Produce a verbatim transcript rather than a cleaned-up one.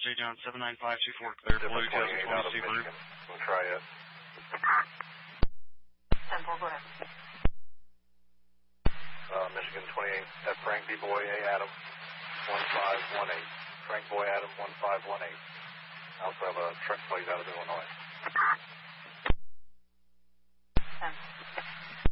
J. John seven nine five two four, clear blue two thousand twenty Subaru. We'll try it. ten four, go ahead. Uh, Michigan twenty-eight, at Frank B. Boy A. Adam, one five one eight. Frank Boy Adam, one five one eight. I also have a truck plate out of Illinois.